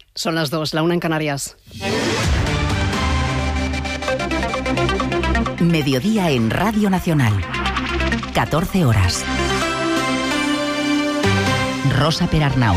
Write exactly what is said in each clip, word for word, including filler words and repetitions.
Son las dos, la una en Canarias. Mediodía en Radio Nacional. catorce horas. Rosa Perarnau.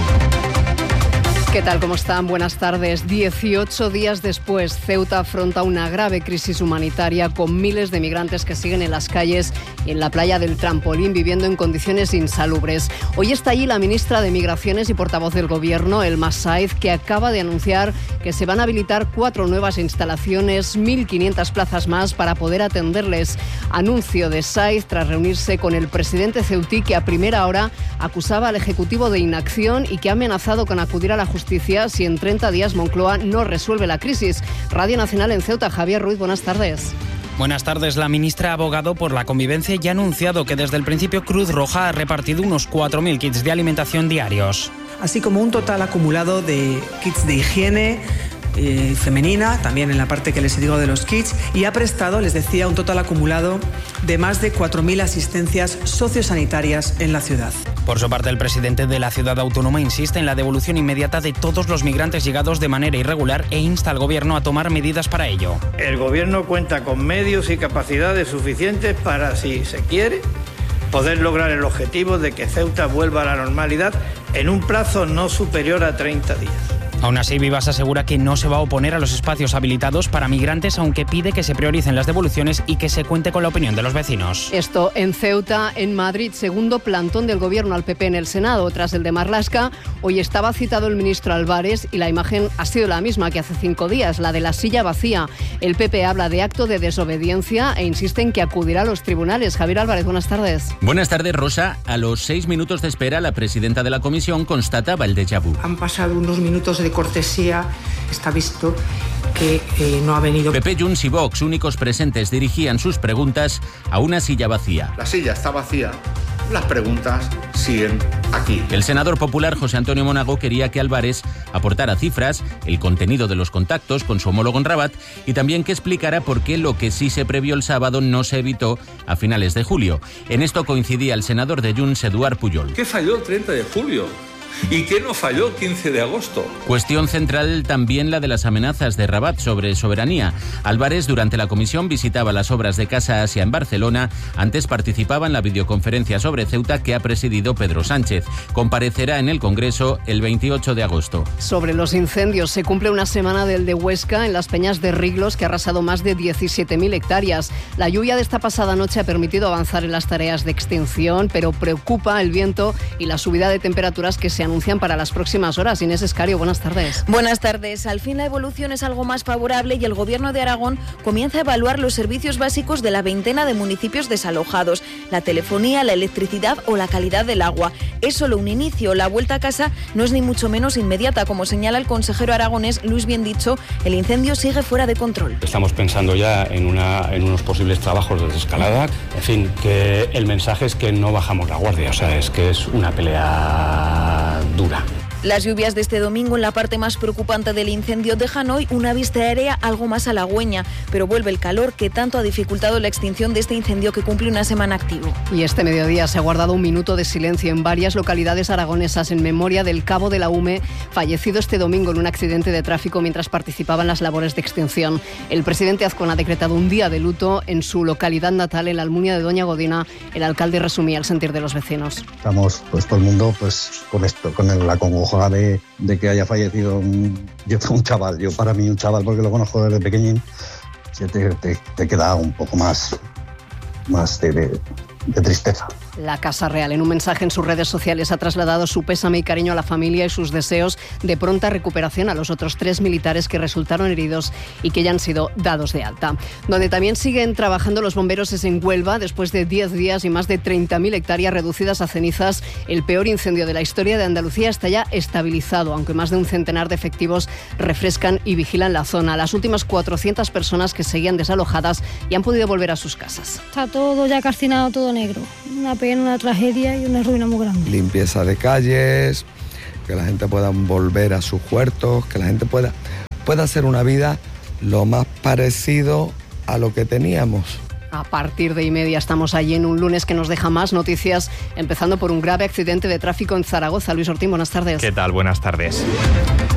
¿Qué tal? ¿Cómo están? Buenas tardes. dieciocho días después, Ceuta afronta una grave crisis humanitaria con miles de migrantes que siguen en las calles y en la playa del Trampolín viviendo en condiciones insalubres. Hoy está allí la ministra de Migraciones y portavoz del Gobierno, Elma Saez, que acaba de anunciar que se van a habilitar cuatro nuevas instalaciones, mil quinientas plazas más para poder atenderles. Anuncio de Saez tras reunirse con el presidente ceutí, que a primera hora acusaba al Ejecutivo de inacción y que ha amenazado con acudir a la justicia si en treinta días Moncloa no resuelve la crisis. Radio Nacional en Ceuta, Javier Ruiz, buenas tardes. Buenas tardes. La ministra ha abogado por la convivencia y ha anunciado que desde el principio Cruz Roja ha repartido unos cuatro mil kits de alimentación diarios. Así como un total acumulado de kits de higiene eh, femenina, también en la parte que les digo de los kits, y ha prestado, les decía, un total acumulado de más de cuatro mil asistencias sociosanitarias en la ciudad. Por su parte, el presidente de la ciudad autónoma insiste en la devolución inmediata de todos los migrantes llegados de manera irregular e insta al gobierno a tomar medidas para ello. El gobierno cuenta con medios y capacidades suficientes para, si se quiere, poder lograr el objetivo de que Ceuta vuelva a la normalidad en un plazo no superior a treinta días. Aún así, Vivas asegura que no se va a oponer a los espacios habilitados para migrantes, aunque pide que se prioricen las devoluciones y que se cuente con la opinión de los vecinos. Esto en Ceuta. En Madrid, segundo plantón del Gobierno al P P en el Senado. Tras el de Marlaska, hoy estaba citado el ministro Álvarez y la imagen ha sido la misma que hace cinco días, la de la silla vacía. El P P habla de acto de desobediencia e insiste en que acudirá a los tribunales. Javier Álvarez, buenas tardes. Buenas tardes, Rosa. A los seis minutos de espera, la presidenta de la comisión constataba el déjà vu. Han pasado unos minutos de cortesía, está visto que eh, no ha venido. P P, Junts y Vox, únicos presentes, dirigían sus preguntas a una silla vacía. La silla está vacía, las preguntas siguen aquí. El senador popular José Antonio Monago quería que Álvarez aportara cifras, el contenido de los contactos con su homólogo en Rabat y también que explicara por qué lo que sí se previó el sábado no se evitó a finales de julio. En esto coincidía el senador de Junts, Eduard Pujol. ¿Qué falló el treinta de julio? ¿Y qué no falló el quince de agosto? Cuestión central también la de las amenazas de Rabat sobre soberanía. Álvarez durante la comisión visitaba las obras de Casa Asia en Barcelona. Antes participaba en la videoconferencia sobre Ceuta que ha presidido Pedro Sánchez. Comparecerá en el Congreso el veintiocho de agosto. Sobre los incendios, se cumple una semana del de Huesca en las Peñas de Riglos, que ha arrasado más de diecisiete mil hectáreas. La lluvia de esta pasada noche ha permitido avanzar en las tareas de extinción, pero preocupa el viento y la subida de temperaturas que se anuncian para las próximas horas. Inés Escario, buenas tardes. Buenas tardes. Al fin la evolución es algo más favorable y el Gobierno de Aragón comienza a evaluar los servicios básicos de la veintena de municipios desalojados, la telefonía, la electricidad o la calidad del agua. Es solo un inicio. La vuelta a casa no es ni mucho menos inmediata. Como señala el consejero aragonés Luis Biendicho, el incendio sigue fuera de control. Estamos pensando ya en, una, en unos posibles trabajos de desescalada. En fin, que el mensaje es que no bajamos la guardia. O sea, es que es una pelea dura. Las lluvias de este domingo en la parte más preocupante del incendio dejan hoy una vista aérea algo más halagüeña, pero vuelve el calor que tanto ha dificultado la extinción de este incendio que cumple una semana activo. Y este mediodía se ha guardado un minuto de silencio en varias localidades aragonesas en memoria del cabo de la UME, fallecido este domingo en un accidente de tráfico mientras participaba en las labores de extinción. El presidente Azcón ha decretado un día de luto en su localidad natal, en la Almunia de Doña Godina. El alcalde resumía el sentir de los vecinos. Estamos, pues todo el mundo, pues con esto, con el, la congoja De, de que haya fallecido un, yo, un chaval, yo para mí un chaval porque lo conozco desde pequeñín, te, te, te queda un poco más, más de, de, de tristeza. La Casa Real, en un mensaje en sus redes sociales, ha trasladado su pésame y cariño a la familia y sus deseos de pronta recuperación a los otros tres militares que resultaron heridos y que ya han sido dados de alta. Donde también siguen trabajando los bomberos es en Huelva. Después de diez días y más de treinta mil hectáreas reducidas a cenizas, el peor incendio de la historia de Andalucía está ya estabilizado, aunque más de un centenar de efectivos refrescan y vigilan la zona. Las últimas cuatrocientas personas que seguían desalojadas ya han podido volver a sus casas. Está todo ya calcinado, todo negro. Una pena, una tragedia y una ruina muy grande. Limpieza de calles, que la gente pueda volver a sus huertos, que la gente pueda, pueda hacer una vida lo más parecido a lo que teníamos. A partir de y media estamos allí en un lunes que nos deja más noticias, empezando por un grave accidente de tráfico en Zaragoza. Luis Ortín, buenas tardes. ¿Qué tal? Buenas tardes.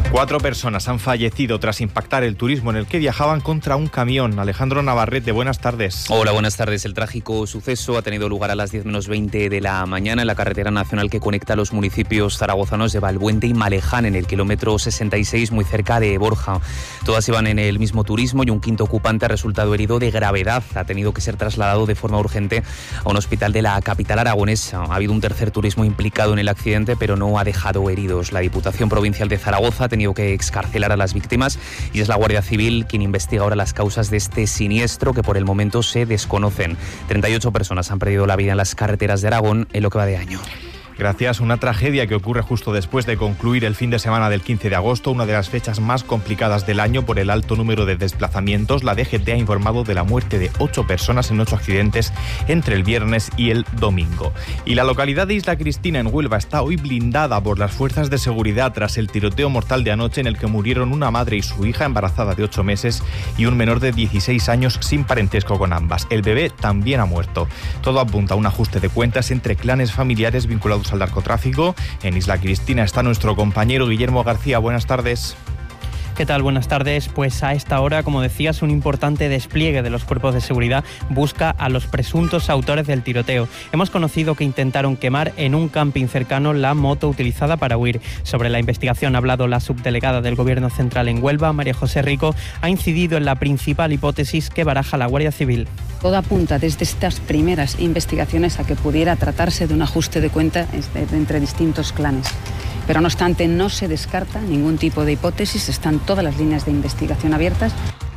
Cuatro personas han fallecido tras impactar el turismo en el que viajaban contra un camión. Alejandro Navarrete, buenas tardes. Hola, buenas tardes. El trágico suceso ha tenido lugar a las diez menos veinte de la mañana en la carretera nacional que conecta los municipios zaragozanos de Valbuente y Maleján, en el kilómetro sesenta y seis, muy cerca de Borja. Todas iban en el mismo turismo y un quinto ocupante ha resultado herido de gravedad. Ha tenido que ser trasladado de forma urgente a un hospital de la capital aragonesa. Ha habido un tercer turismo implicado en el accidente, pero no ha dejado heridos. La Diputación Provincial de Zaragoza ha tenido que excarcelar a las víctimas y es la Guardia Civil quien investiga ahora las causas de este siniestro, que por el momento se desconocen. treinta y ocho personas han perdido la vida en las carreteras de Aragón en lo que va de año. Gracias. Una tragedia que ocurre justo después de concluir el fin de semana del quince de agosto, una de las fechas más complicadas del año por el alto número de desplazamientos. La D G T ha informado de la muerte de ocho personas en ocho accidentes entre el viernes y el domingo. Y la localidad de Isla Cristina, en Huelva, está hoy blindada por las fuerzas de seguridad tras el tiroteo mortal de anoche en el que murieron una madre y su hija embarazada de ocho meses y un menor de dieciséis años sin parentesco con ambas. El bebé también ha muerto. Todo apunta a un ajuste de cuentas entre clanes familiares vinculados al narcotráfico. En Isla Cristina está nuestro compañero Guillermo García. Buenas tardes. ¿Qué tal? Buenas tardes. Pues a esta hora, como decías, un importante despliegue de los cuerpos de seguridad busca a los presuntos autores del tiroteo. Hemos conocido que intentaron quemar en un camping cercano la moto utilizada para huir. Sobre la investigación ha hablado la subdelegada del Gobierno Central en Huelva, María José Rico. Ha incidido en la principal hipótesis que baraja la Guardia Civil. Todo apunta desde estas primeras investigaciones a que pudiera tratarse de un ajuste de cuenta entre distintos clanes. Pero no obstante, no se descarta ningún tipo de hipótesis, están todas las líneas de investigación abiertas.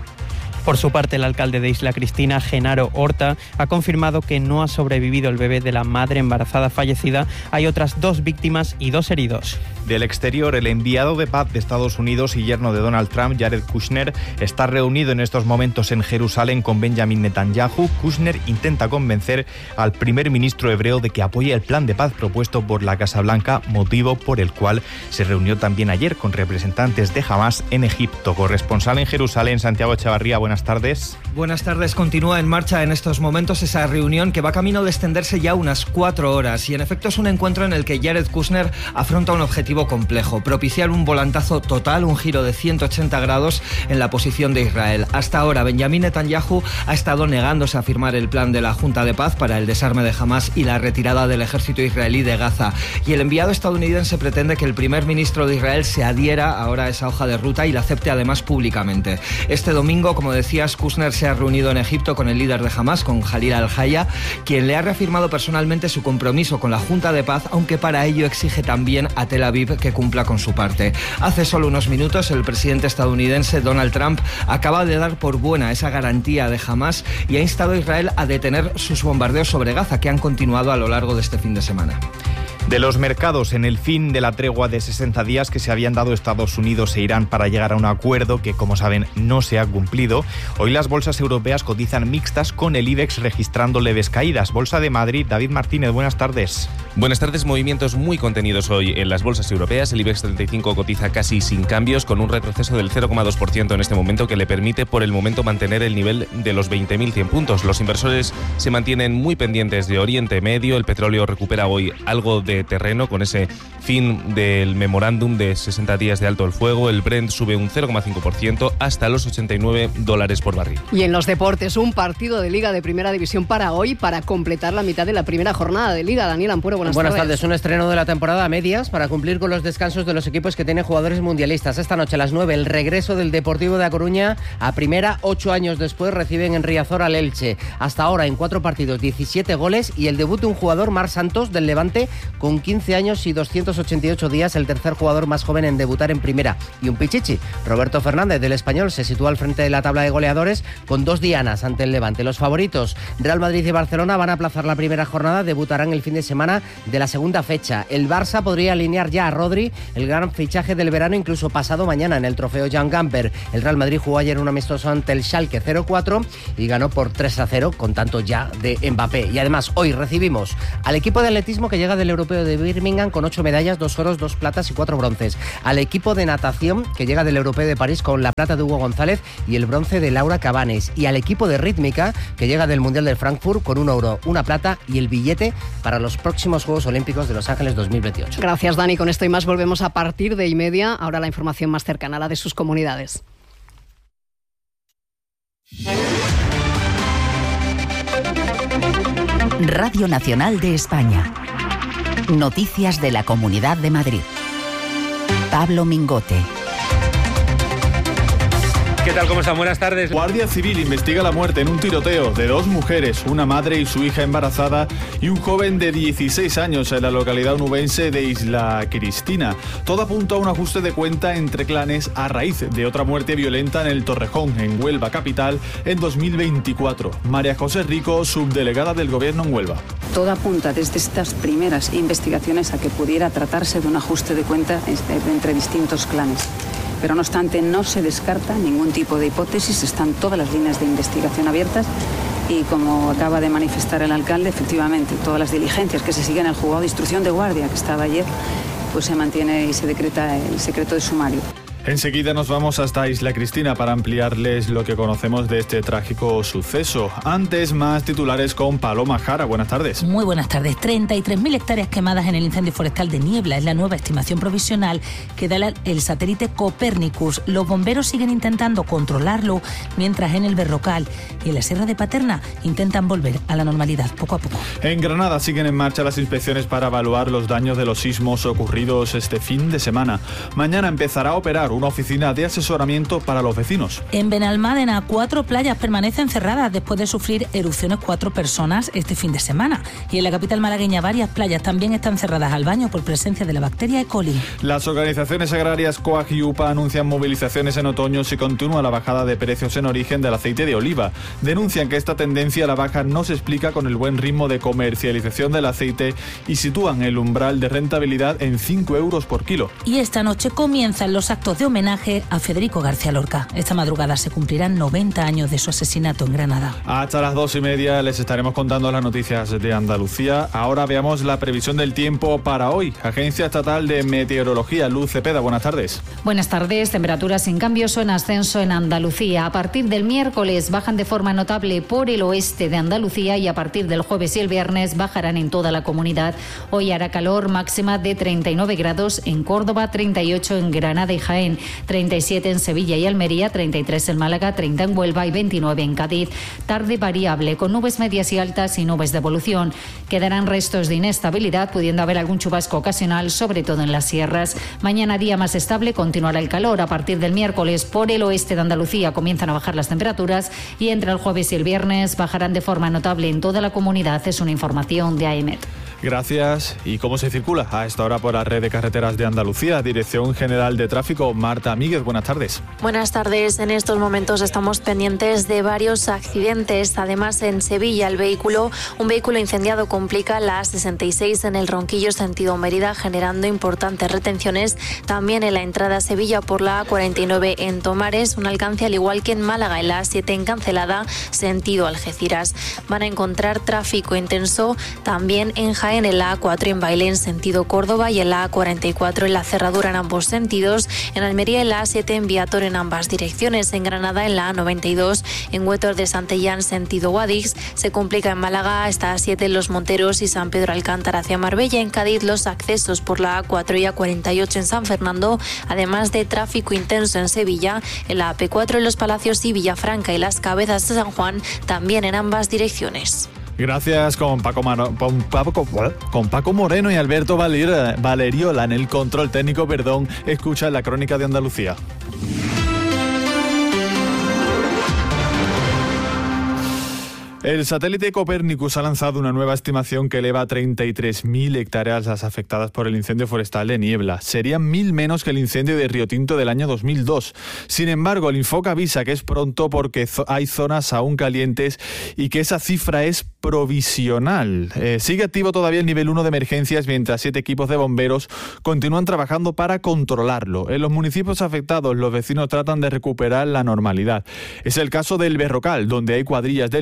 Por su parte, el alcalde de Isla Cristina, Genaro Horta, ha confirmado que no ha sobrevivido el bebé de la madre embarazada fallecida. Hay otras dos víctimas y dos heridos. Del exterior, el enviado de paz de Estados Unidos y yerno de Donald Trump, Jared Kushner, está reunido en estos momentos en Jerusalén con Benjamin Netanyahu. Kushner intenta convencer al primer ministro hebreo de que apoye el plan de paz propuesto por la Casa Blanca, motivo por el cual se reunió también ayer con representantes de Hamás en Egipto. Corresponsal en Jerusalén, Santiago Echavarría, buenas tardes. Buenas tardes. Continúa en marcha en estos momentos esa reunión que va camino de extenderse ya unas cuatro horas y en efecto es un encuentro en el que Jared Kushner afronta un objetivo complejo: propiciar un volantazo total, un giro de ciento ochenta grados en la posición de Israel. Hasta ahora, Benjamin Netanyahu ha estado negándose a firmar el plan de la Junta de Paz para el desarme de Hamás y la retirada del ejército israelí de Gaza. Y el enviado estadounidense pretende que el primer ministro de Israel se adhiera ahora a esa hoja de ruta y la acepte además públicamente. Este domingo, como decías, Kushner se ha reunido en Egipto con el líder de Hamás, con Jalil al-Haya, quien le ha reafirmado personalmente su compromiso con la Junta de Paz, aunque para ello exige también a Tel Aviv que cumpla con su parte. Hace solo unos minutos, el presidente estadounidense Donald Trump acaba de dar por buena esa garantía de Hamás y ha instado a Israel a detener sus bombardeos sobre Gaza, que han continuado a lo largo de este fin de semana. De los mercados, en el fin de la tregua de sesenta días que se habían dado Estados Unidos e Irán para llegar a un acuerdo que, como saben, no se ha cumplido, hoy las bolsas europeas cotizan mixtas, con el IBEX registrando leves caídas. Bolsa de Madrid, David Martínez, buenas tardes. Buenas tardes. Movimientos muy contenidos hoy en las bolsas europeas. El IBEX treinta y cinco cotiza casi sin cambios, con un retroceso del cero coma dos por ciento en este momento, que le permite por el momento mantener el nivel de los veinte mil cien puntos. Los inversores se mantienen muy pendientes de Oriente Medio. El petróleo recupera hoy algo de terreno con ese fin del memorándum de sesenta días de alto el fuego. El Brent sube un cero coma cinco por ciento hasta los ochenta y nueve dólares por barril. Y en los deportes, un partido de Liga de Primera División para hoy, para completar la mitad de la primera jornada de Liga. Daniel Ampuero, buenas, buenas tardes. tardes. Un estreno de la temporada a medias para cumplir con los descansos de los equipos que tienen jugadores mundialistas. Esta noche a las nueve, el regreso del Deportivo de A Coruña a primera. Ocho años después reciben en Riazor al Elche. Hasta ahora en cuatro partidos, diecisiete goles y el debut de un jugador, Marc Santos, del Levante, con quince años y doscientos ochenta y ocho días, el tercer jugador más joven en debutar en primera. Y un pichichi, Roberto Fernández, del Español, se sitúa al frente de la tabla de goleadores con dos dianas ante el Levante. Los favoritos, Real Madrid y Barcelona, van a aplazar la primera jornada, debutarán el fin de semana de la segunda fecha. El Barça podría alinear ya a Rodri, el gran fichaje del verano, incluso pasado mañana en el trofeo Jan Gamper. El Real Madrid jugó ayer un amistoso ante el Schalke cero cuatro y ganó por tres a cero, con tanto ya de Mbappé. Y además hoy recibimos al equipo de atletismo que llega del Europeo Europeo de Birmingham con ocho medallas, dos oros, dos platas y cuatro bronces. Al equipo de natación que llega del Europeo de París con la plata de Hugo González y el bronce de Laura Cabanes. Y al equipo de rítmica que llega del Mundial de Frankfurt con un oro, una plata y el billete para los próximos Juegos Olímpicos de Los Ángeles dos mil veintiocho. Gracias, Dani. Con esto y más volvemos a partir de y media. Ahora la información más cercana a la de sus comunidades. Radio Nacional de España. Noticias de la Comunidad de Madrid. Pablo Mingote. ¿Qué tal? ¿Cómo están? Buenas tardes. Guardia Civil investiga la muerte en un tiroteo de dos mujeres, una madre y su hija embarazada, y un joven de dieciséis años en la localidad onubense de Isla Cristina. Todo apunta a un ajuste de cuenta entre clanes a raíz de otra muerte violenta en el Torrejón, en Huelva capital, en dos mil veinticuatro. María José Rico, subdelegada del Gobierno en Huelva. Todo apunta desde estas primeras investigaciones a que pudiera tratarse de un ajuste de cuenta entre distintos clanes. Pero no obstante, no se descarta ningún tipo de hipótesis, están todas las líneas de investigación abiertas y, como acaba de manifestar el alcalde, efectivamente, todas las diligencias que se siguen en el juzgado de instrucción de guardia que estaba ayer, pues se mantiene y se decreta el secreto de sumario. Enseguida nos vamos hasta Isla Cristina para ampliarles lo que conocemos de este trágico suceso. Antes, más titulares con Paloma Jara. Buenas tardes. Muy buenas tardes. treinta y tres mil hectáreas quemadas en el incendio forestal de Niebla es la nueva estimación provisional que da el satélite Copernicus. Los bomberos siguen intentando controlarlo, mientras en el Berrocal y en la Sierra de Paterna intentan volver a la normalidad poco a poco. En Granada siguen en marcha las inspecciones para evaluar los daños de los sismos ocurridos este fin de semana. Mañana empezará a operar una oficina de asesoramiento para los vecinos. En Benalmádena, cuatro playas permanecen cerradas después de sufrir erupciones cuatro personas este fin de semana. Y en la capital malagueña varias playas también están cerradas al baño por presencia de la bacteria E. coli. Las organizaciones agrarias COAG y UPA anuncian movilizaciones en otoño si continúa la bajada de precios en origen del aceite de oliva. Denuncian que esta tendencia a la baja no se explica con el buen ritmo de comercialización del aceite y sitúan el umbral de rentabilidad en cinco euros por kilo. Y esta noche comienzan los actos de homenaje a Federico García Lorca. Esta madrugada se cumplirán noventa años de su asesinato en Granada. Hasta las dos y media les estaremos contando las noticias de Andalucía. Ahora veamos la previsión del tiempo para hoy. Agencia Estatal de Meteorología, Luz Cepeda, buenas tardes. Buenas tardes. Temperaturas sin cambios o en ascenso en Andalucía. A partir del miércoles bajan de forma notable por el oeste de Andalucía y a partir del jueves y el viernes bajarán en toda la comunidad. Hoy hará calor, máxima de treinta y nueve grados en Córdoba, treinta y ocho en Granada y Jaén, treinta y siete en Sevilla y Almería, treinta y tres en Málaga, treinta en Huelva y veintinueve en Cádiz. Tarde variable con nubes medias y altas y nubes de evolución. Quedarán restos de inestabilidad, pudiendo haber algún chubasco ocasional, sobre todo en las sierras. Mañana día más estable, continuará el calor. A partir del miércoles por el oeste de Andalucía comienzan a bajar las temperaturas y entre el jueves y el viernes bajarán de forma notable en toda la comunidad. Es una información de AEMET. Gracias. ¿Y cómo se circula a esta hora por la red de carreteras de Andalucía? Dirección General de Tráfico, Marta Míguez, buenas tardes. Buenas tardes. En estos momentos estamos pendientes de varios accidentes. Además, en Sevilla, el vehículo, un vehículo incendiado complica la A sesenta y seis en el Ronquillo sentido Mérida, generando importantes retenciones. También en la entrada a Sevilla por la A cuarenta y nueve en Tomares, un alcance al igual que en Málaga, en la A siete en Cancelada, sentido Algeciras. Van a encontrar tráfico intenso también en Jaén, en la A cuatro en Bailén, sentido Córdoba, y en la A cuarenta y cuatro en la Cerradura en ambos sentidos. En Almería, en la A siete en Viator en ambas direcciones. En Granada, en la A noventa y dos en Huétor de Santellán, sentido Guadix. Se complica en Málaga esta A siete en Los Monteros y San Pedro Alcántara hacia Marbella. En Cádiz, los accesos por la A cuatro y A cuarenta y ocho en San Fernando, además de tráfico intenso en Sevilla, en la A P cuatro en Los Palacios y Villafranca y Las Cabezas de San Juan, también en ambas direcciones. Gracias con Paco, Mano, con, Paco, con Paco Moreno y Alberto Valer, Valeriola en el control técnico. Perdón, escucha la crónica de Andalucía. El satélite Copernicus ha lanzado una nueva estimación que eleva a treinta y tres mil hectáreas las afectadas por el incendio forestal de Niebla. Serían mil menos que el incendio de Río Tinto del año dos mil dos. Sin embargo, el Infoca avisa que es pronto porque hay zonas aún calientes y que esa cifra es provisional. Eh, sigue activo todavía el nivel uno de emergencias, mientras siete equipos de bomberos continúan trabajando para controlarlo. En los municipios afectados, los vecinos tratan de recuperar la normalidad. Es el caso del Berrocal, donde hay cuadrillas de limpieza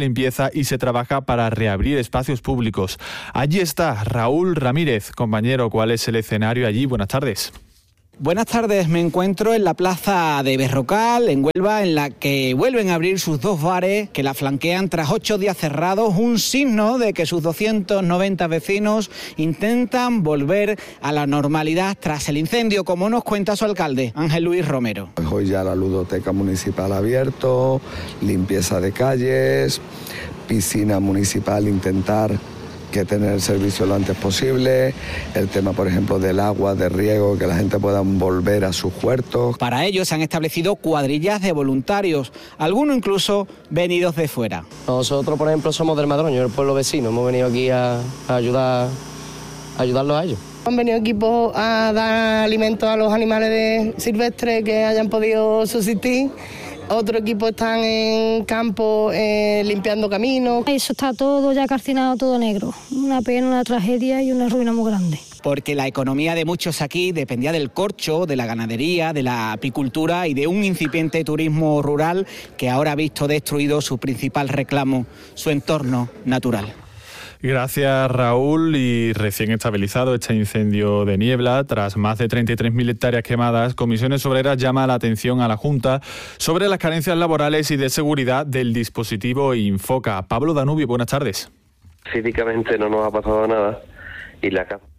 mejora y se trabaja para reabrir espacios públicos. Allí está Raúl Ramírez. Compañero, ¿cuál es el escenario allí? Buenas tardes. Buenas tardes, me encuentro en la plaza de Berrocal, en Huelva, en la que vuelven a abrir sus dos bares que la flanquean tras ocho días cerrados, un signo de que sus doscientos noventa vecinos intentan volver a la normalidad tras el incendio, como nos cuenta su alcalde, Ángel Luis Romero. Pues hoy ya la ludoteca municipal abierto, limpieza de calles, piscina municipal, intentar que tener el servicio lo antes posible, el tema, por ejemplo, del agua, de riego, que la gente pueda volver a sus huertos. Para ello se han establecido cuadrillas de voluntarios, algunos incluso venidos de fuera. Nosotros, por ejemplo, somos del Madroño, el pueblo vecino, hemos venido aquí a, a ayudar, a ayudarlos a ellos. Han venido equipos a dar alimentos a los animales de silvestres que hayan podido subsistir. Otro equipo están en campo eh, limpiando caminos. Eso está todo ya calcinado, todo negro. Una pena, una tragedia y una ruina muy grande. Porque la economía de muchos aquí dependía del corcho, de la ganadería, de la apicultura y de un incipiente turismo rural que ahora ha visto destruido su principal reclamo, su entorno natural. Gracias, Raúl. Y recién estabilizado este incendio de Niebla, tras más de treinta y tres mil hectáreas quemadas, Comisiones Obreras llama la atención a la Junta sobre las carencias laborales y de seguridad del dispositivo Infoca. Pablo Danubio, buenas tardes. Físicamente no nos ha pasado nada y la casa...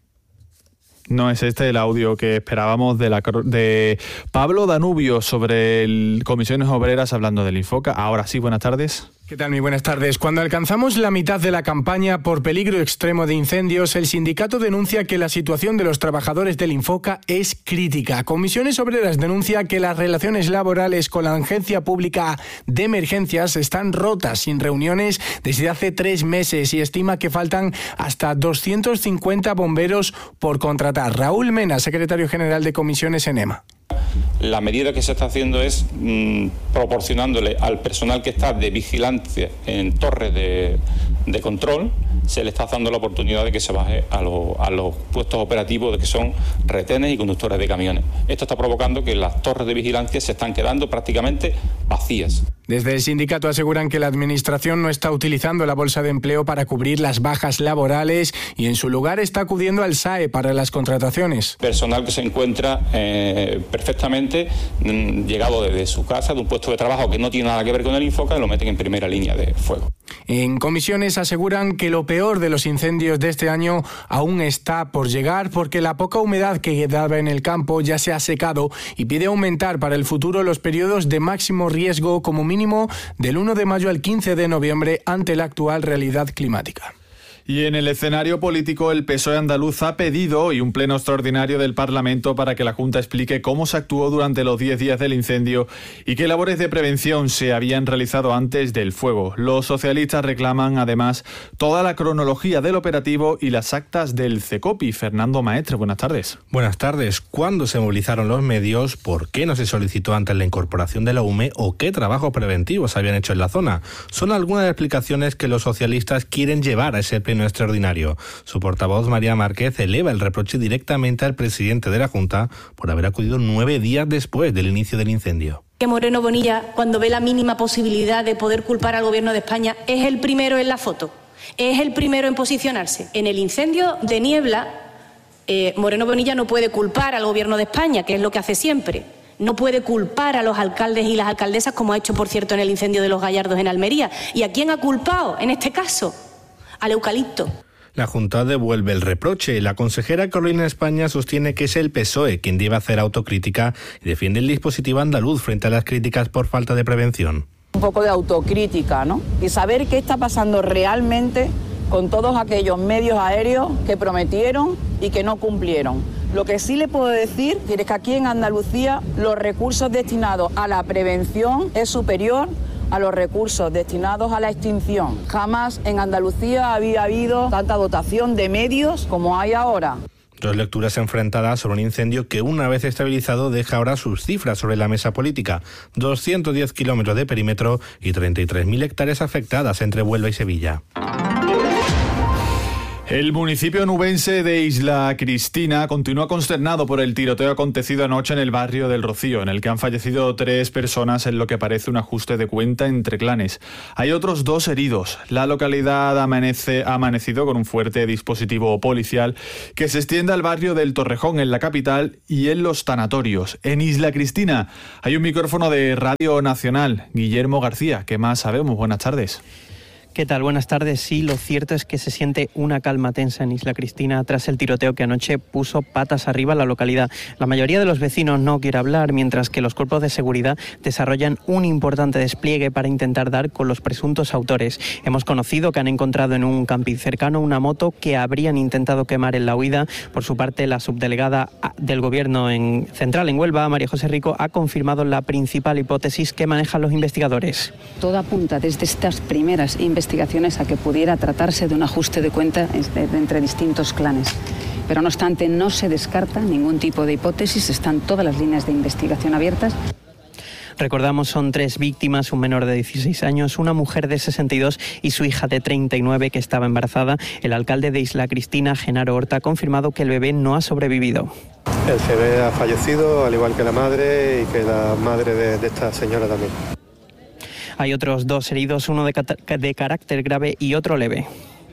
No es este el audio que esperábamos de, la, de Pablo Danubio sobre el Comisiones Obreras hablando del Infoca. Ahora sí, buenas tardes. ¿Qué tal? Muy buenas tardes. Cuando alcanzamos la mitad de la campaña por peligro extremo de incendios, el sindicato denuncia que la situación de los trabajadores del Infoca es crítica. Comisiones Obreras denuncia que las relaciones laborales con la Agencia Pública de Emergencias están rotas, sin reuniones desde hace tres meses, y estima que faltan hasta doscientos cincuenta bomberos por contratar. Raúl Mena, secretario general de Comisiones en EMA. La medida que se está haciendo es mmm, proporcionándole al personal que está de vigilancia en torres de, de control, se le está dando la oportunidad de que se baje a, lo, a los puestos operativos de que son retenes y conductores de camiones. Esto está provocando que las torres de vigilancia se están quedando prácticamente vacías. Desde el sindicato aseguran que la Administración no está utilizando la bolsa de empleo para cubrir las bajas laborales y en su lugar está acudiendo al S A E para las contrataciones. Personal que se encuentra eh, perfectamente mmm, llegado desde su casa, de un puesto de trabajo que no tiene nada que ver con el Infoca, y lo meten en primera línea de fuego. En Comisiones aseguran que lo peor de los incendios de este año aún está por llegar, porque la poca humedad que quedaba en el campo ya se ha secado, y pide aumentar para el futuro los periodos de máximo riesgo como mínimo del uno de mayo al quince de noviembre ante la actual realidad climática. Y en el escenario político, el P S O E andaluz ha pedido hoy un pleno extraordinario del Parlamento para que la Junta explique cómo se actuó durante los diez días del incendio y qué labores de prevención se habían realizado antes del fuego. Los socialistas reclaman, además, toda la cronología del operativo y las actas del CECOPI. Fernando Maestre, buenas tardes. Buenas tardes. ¿Cuándo se movilizaron los medios? ¿Por qué no se solicitó antes la incorporación de la U M E? ¿O qué trabajos preventivos habían hecho en la zona? Son algunas de las explicaciones que los socialistas quieren llevar a ese pleno extraordinario. Su portavoz, María Márquez, eleva el reproche directamente al presidente de la Junta por haber acudido nueve días después del inicio del incendio. Que Moreno Bonilla, cuando ve la mínima posibilidad de poder culpar al Gobierno de España, es el primero en la foto, es el primero en posicionarse. En el incendio de Niebla, eh, Moreno Bonilla no puede culpar al Gobierno de España, que es lo que hace siempre. No puede culpar a los alcaldes y las alcaldesas, como ha hecho, por cierto, en el incendio de los Gallardos en Almería. ¿Y a quién ha culpado en este caso? Al eucalipto. La Junta devuelve el reproche. La consejera Carolina España sostiene que es el P S O E quien debe hacer autocrítica y defiende el dispositivo andaluz frente a las críticas por falta de prevención. Un poco de autocrítica, ¿no? Y saber qué está pasando realmente con todos aquellos medios aéreos que prometieron y que no cumplieron. Lo que sí le puedo decir es que aquí en Andalucía los recursos destinados a la prevención es superior a los recursos destinados a la extinción. Jamás en Andalucía había habido tanta dotación de medios como hay ahora. Dos lecturas enfrentadas sobre un incendio que, una vez estabilizado, deja ahora sus cifras sobre la mesa política. doscientos diez kilómetros de perímetro y treinta y tres mil hectáreas afectadas entre Huelva y Sevilla. El municipio nubense de Isla Cristina continúa consternado por el tiroteo acontecido anoche en el barrio del Rocío, en el que han fallecido tres personas en lo que parece un ajuste de cuenta entre clanes. Hay otros dos heridos. La localidad amanece, ha amanecido con un fuerte dispositivo policial que se extiende al barrio del Torrejón, en la capital, y en los tanatorios. En Isla Cristina hay un micrófono de Radio Nacional. Guillermo García, ¿qué más sabemos? Buenas tardes. ¿Qué tal? Buenas tardes. Sí, lo cierto es que se siente una calma tensa en Isla Cristina tras el tiroteo que anoche puso patas arriba la localidad. La mayoría de los vecinos no quiere hablar, mientras que los cuerpos de seguridad desarrollan un importante despliegue para intentar dar con los presuntos autores. Hemos conocido que han encontrado en un camping cercano una moto que habrían intentado quemar en la huida. Por su parte, la subdelegada del Gobierno en central en Huelva, María José Rico, ha confirmado la principal hipótesis que manejan los investigadores. Todo apunta desde estas primeras investigaciones investigaciones a que pudiera tratarse de un ajuste de cuenta entre distintos clanes. Pero no obstante, no se descarta ningún tipo de hipótesis, están todas las líneas de investigación abiertas. Recordamos, son tres víctimas, un menor de dieciséis años, una mujer de sesenta y dos y su hija de treinta y nueve que estaba embarazada. El alcalde de Isla Cristina, Genaro Horta, ha confirmado que el bebé no ha sobrevivido. El bebé ha fallecido, al igual que la madre y que la madre de, de esta señora también. Hay otros dos heridos, uno de, de carácter grave y otro leve.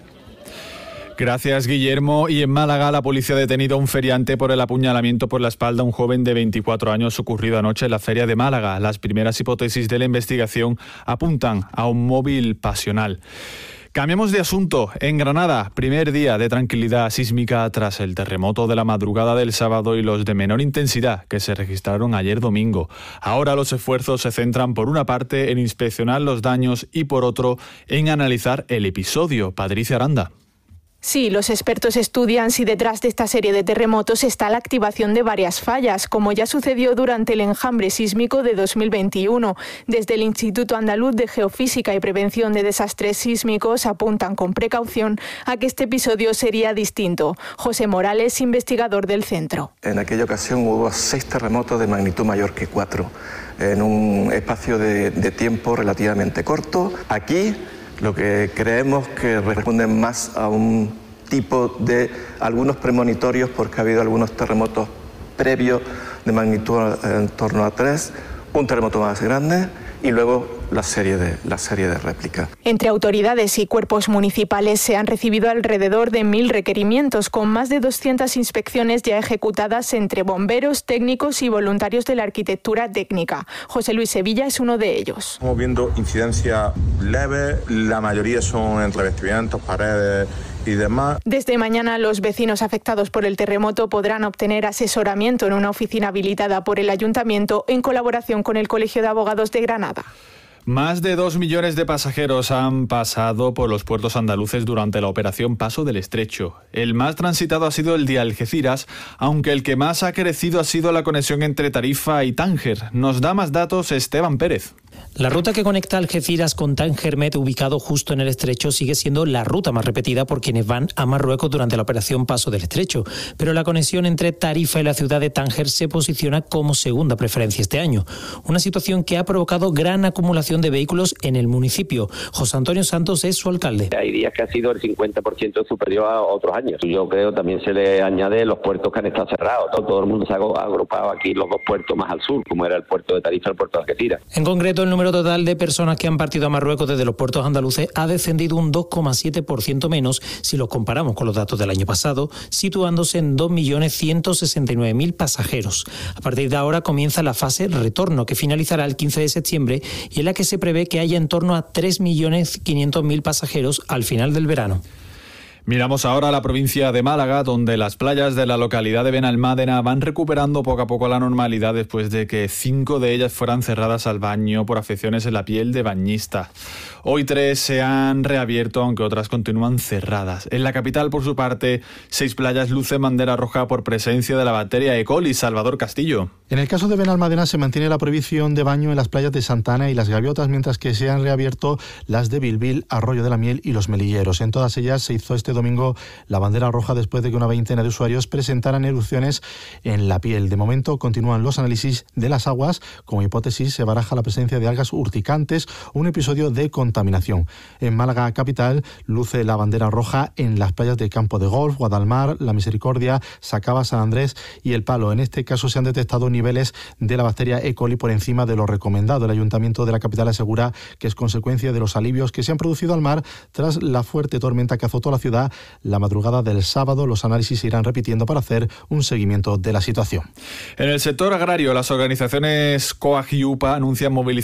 Gracias, Guillermo. Y en Málaga, la policía ha detenido a un feriante por el apuñalamiento por la espalda a un joven de veinticuatro años ocurrido anoche en la feria de Málaga. Las primeras hipótesis de la investigación apuntan a un móvil pasional. Cambiamos de asunto. En Granada, primer día de tranquilidad sísmica tras el terremoto de la madrugada del sábado y los de menor intensidad que se registraron ayer domingo. Ahora los esfuerzos se centran por una parte en inspeccionar los daños y por otro en analizar el episodio. Patricia Aranda. Sí, los expertos estudian si detrás de esta serie de terremotos está la activación de varias fallas, como ya sucedió durante el enjambre sísmico de dos mil veintiuno. Desde el Instituto Andaluz de Geofísica y Prevención de Desastres Sísmicos apuntan con precaución a que este episodio sería distinto. José Morales, investigador del centro. En aquella ocasión hubo seis terremotos de magnitud mayor que cuatro, en un espacio de, de tiempo relativamente corto. Aquí lo que creemos que responden más a un tipo de algunos premonitorios, porque ha habido algunos terremotos previos de magnitud en torno a tres, un terremoto más grande y luego la serie de, la serie de réplicas. Entre autoridades y cuerpos municipales se han recibido alrededor de mil requerimientos, con más de doscientas inspecciones ya ejecutadas entre bomberos, técnicos y voluntarios de la arquitectura técnica. José Luis Sevilla es uno de ellos. Estamos viendo incidencias leves, la mayoría son en revestimientos, paredes y demás. Desde mañana los vecinos afectados por el terremoto podrán obtener asesoramiento en una oficina habilitada por el Ayuntamiento en colaboración con el Colegio de Abogados de Granada. Más de dos millones de pasajeros han pasado por los puertos andaluces durante la operación Paso del Estrecho. El más transitado ha sido el de Algeciras, aunque el que más ha crecido ha sido la conexión entre Tarifa y Tánger. Nos da más datos Esteban Pérez. La ruta que conecta Algeciras con Tánger Med, ubicado justo en el estrecho, sigue siendo la ruta más repetida por quienes van a Marruecos durante la operación Paso del Estrecho. Pero la conexión entre Tarifa y la ciudad de Tánger se posiciona como segunda preferencia este año. Una situación que ha provocado gran acumulación de vehículos en el municipio. José Antonio Santos es su alcalde. Hay días que ha sido el cincuenta por ciento superior a otros años. Yo creo también se le añade los puertos que han estado cerrados. Todo, todo el mundo se ha agrupado aquí los dos puertos más al sur, como era el puerto de Tarifa y el puerto de Algeciras. En concreto, el número total de personas que han partido a Marruecos desde los puertos andaluces ha descendido un dos coma siete por ciento menos si lo comparamos con los datos del año pasado, situándose en dos millones ciento sesenta y nueve mil pasajeros. A partir de ahora comienza la fase retorno, que finalizará el quince de septiembre y en la que se prevé que haya en torno a tres millones quinientos mil pasajeros al final del verano. Miramos ahora a la provincia de Málaga, donde las playas de la localidad de Benalmádena van recuperando poco a poco la normalidad después de que cinco de ellas fueran cerradas al baño por afecciones en la piel de bañistas. Hoy tres se han reabierto, aunque otras continúan cerradas. En la capital, por su parte, seis playas lucen bandera roja por presencia de la bacteria E. coli. Salvador Castillo. En el caso de Benalmádena se mantiene la prohibición de baño en las playas de Santa Ana y Las Gaviotas, mientras que se han reabierto las de Bilbil, Arroyo de la Miel y Los Melilleros. En todas ellas se hizo este este domingo la bandera roja después de que una veintena de usuarios presentaran erupciones en la piel. De momento continúan los análisis de las aguas. Como hipótesis se baraja la presencia de algas urticantes, un episodio de contaminación. En Málaga capital luce la bandera roja en las playas de Campo de Golf, Guadalmar, La Misericordia, Sacaba, San Andrés y El Palo. En este caso se han detectado niveles de la bacteria E. coli por encima de lo recomendado. El Ayuntamiento de la capital asegura que es consecuencia de los alivios que se han producido al mar tras la fuerte tormenta que azotó la ciudad la madrugada del sábado. Los análisis se irán repitiendo para hacer un seguimiento de la situación. En el sector agrario, las organizaciones COAG y UPA anuncian movilizaciones